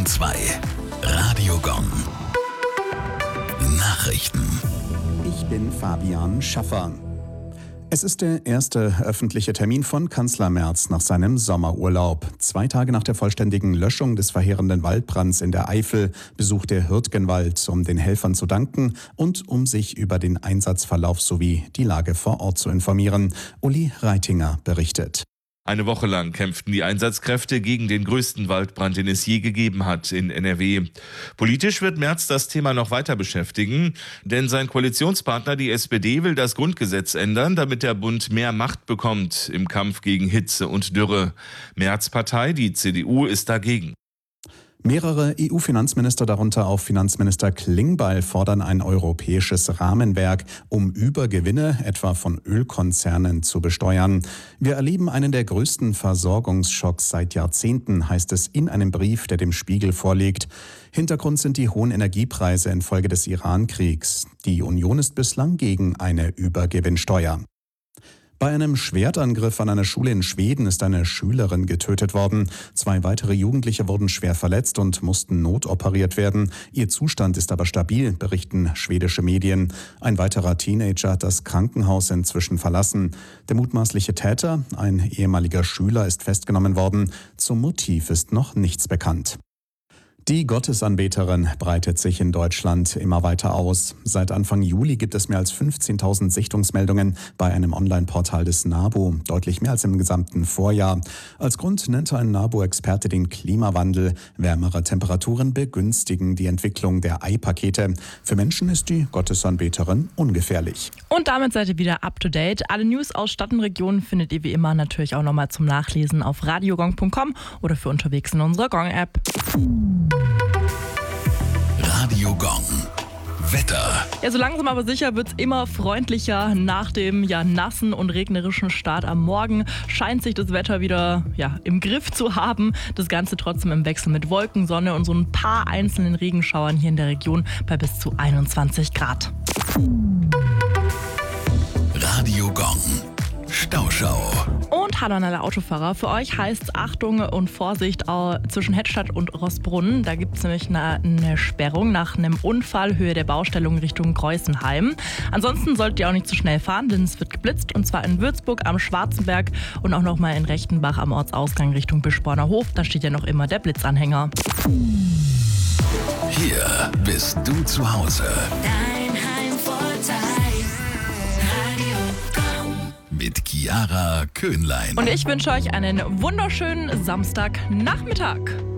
2. Radio Gong. Nachrichten. Ich bin Fabian Schaffer. Es ist der erste öffentliche Termin von Kanzler Merz nach seinem Sommerurlaub. 2 Tage nach der vollständigen Löschung des verheerenden Waldbrands in der Eifel besucht er Hürtgenwald, um den Helfern zu danken und um sich über den Einsatzverlauf sowie die Lage vor Ort zu informieren. Uli Reitinger berichtet. Eine Woche lang kämpften die Einsatzkräfte gegen den größten Waldbrand, den es je gegeben hat in NRW. Politisch wird Merz das Thema noch weiter beschäftigen, denn sein Koalitionspartner, die SPD, will das Grundgesetz ändern, damit der Bund mehr Macht bekommt im Kampf gegen Hitze und Dürre. Merz' Partei, die CDU, ist dagegen. Mehrere EU-Finanzminister, darunter auch Finanzminister Klingbeil, fordern ein europäisches Rahmenwerk, um Übergewinne, etwa von Ölkonzernen, zu besteuern. Wir erleben einen der größten Versorgungsschocks seit Jahrzehnten, heißt es in einem Brief, der dem Spiegel vorliegt. Hintergrund sind die hohen Energiepreise infolge des Iran-Kriegs. Die Union ist bislang gegen eine Übergewinnsteuer. Bei einem Schwertangriff an einer Schule in Schweden ist eine Schülerin getötet worden. 2 weitere Jugendliche wurden schwer verletzt und mussten notoperiert werden. Ihr Zustand ist aber stabil, berichten schwedische Medien. Ein weiterer Teenager hat das Krankenhaus inzwischen verlassen. Der mutmaßliche Täter, ein ehemaliger Schüler, ist festgenommen worden. Zum Motiv ist noch nichts bekannt. Die Gottesanbeterin breitet sich in Deutschland immer weiter aus. Seit Anfang Juli gibt es mehr als 15.000 Sichtungsmeldungen bei einem Online-Portal des NABU, deutlich mehr als im gesamten Vorjahr. Als Grund nannte ein NABU-Experte den Klimawandel. Wärmere Temperaturen begünstigen die Entwicklung der Eipakete. Für Menschen ist die Gottesanbeterin ungefährlich. Und damit seid ihr wieder up to date. Alle News aus Stadt und Region findet ihr wie immer natürlich auch nochmal zum Nachlesen auf radiogong.com oder für unterwegs in unserer Gong-App. Radio Gong. Wetter. Ja, so langsam aber sicher wird es immer freundlicher. Nach dem nassen und regnerischen Start am Morgen scheint sich das Wetter wieder im Griff zu haben. Das Ganze trotzdem im Wechsel mit Wolken, Sonne und so ein paar einzelnen Regenschauern hier in der Region bei bis zu 21 Grad. Radio Gong. Stauschau. Und hallo an alle Autofahrer. Für euch heißt es Achtung und Vorsicht zwischen Hettstadt und Roßbrunn. Da gibt es nämlich eine Sperrung nach einem Unfall Höhe der Baustellung Richtung Kreuzenheim. Ansonsten solltet ihr auch nicht zu schnell fahren, denn es wird geblitzt. Und zwar in Würzburg am Schwarzenberg und auch nochmal in Rechtenbach am Ortsausgang Richtung Bischborner Hof. Da steht ja noch immer der Blitzanhänger. Hier bist du zu Hause. Dein Heimvorteil. Mit Chiara Köhnlein. Und ich wünsche euch einen wunderschönen Samstagnachmittag.